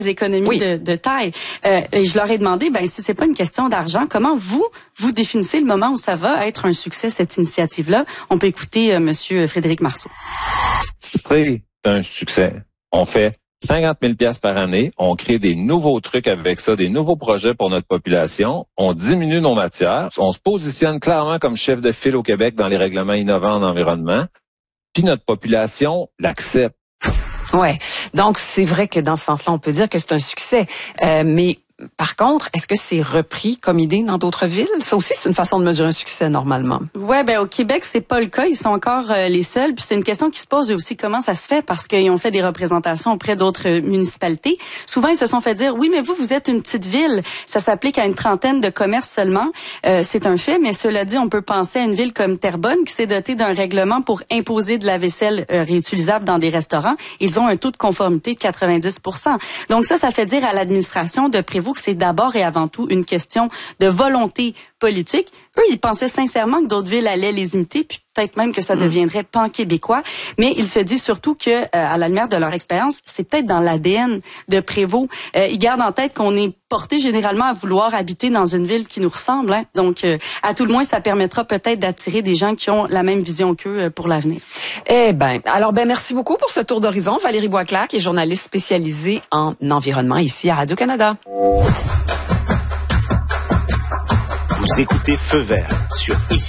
économies Oui. de taille. Et je leur ai demandé, si c'est pas une question d'argent, comment vous définissez le moment où ça va être un succès, cette initiative-là? On peut écouter Monsieur Frédéric Marceau. C'est un succès. On fait 50 000 $ par année. On crée des nouveaux trucs avec ça, des nouveaux projets pour notre population. On diminue nos matières. On se positionne clairement comme chef de file au Québec dans les règlements innovants en environnement. Puis notre population l'accepte. Ouais. Donc, c'est vrai que dans ce sens-là, on peut dire que c'est un succès. Mais par contre, est-ce que c'est repris comme idée dans d'autres villes? Ça aussi, c'est une façon de mesurer un succès normalement. Ouais, au Québec, c'est pas le cas. Ils sont encore les seuls. Puis c'est une question qui se pose aussi, comment ça se fait? Parce qu'ils ont fait des représentations auprès d'autres municipalités. Souvent, ils se sont fait dire, oui, mais vous êtes une petite ville. Ça s'applique à une trentaine de commerces seulement. C'est un fait, mais cela dit, on peut penser à une ville comme Terrebonne qui s'est dotée d'un règlement pour imposer de la vaisselle réutilisable dans des restaurants. Ils ont un taux de conformité de 90%. Donc ça fait dire à l'administration de Prévost que c'est d'abord et avant tout une question de volonté politique. Eux, ils pensaient sincèrement que d'autres villes allaient les imiter, puis peut-être même que ça deviendrait pan-québécois. Mais ils se disent surtout que, à la lumière de leur expérience, c'est peut-être dans l'ADN de Prévost. Ils gardent en tête qu'on est porté généralement à vouloir habiter dans une ville qui nous ressemble. Hein? Donc, à tout le moins, ça permettra peut-être d'attirer des gens qui ont la même vision qu'eux pour l'avenir. Alors merci beaucoup pour ce tour d'horizon. Valérie Boisclair, qui est journaliste spécialisée en environnement ici à Radio-Canada. Vous écoutez Feu vert sur ICI.